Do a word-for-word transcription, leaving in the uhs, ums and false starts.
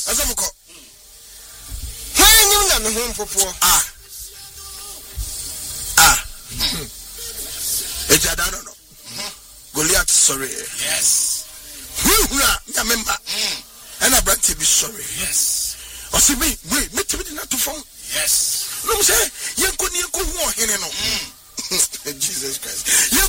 Azamko. Why you na me home popo? Ah. Ah. Eja da no no. Goliath sorry. Yes. Who na nyamemba. And I brought to be sorry. Yes. Or see me, wait, me to be not to phone. Yes. No say, you couldn't you could walk in no. Jesus Christ. You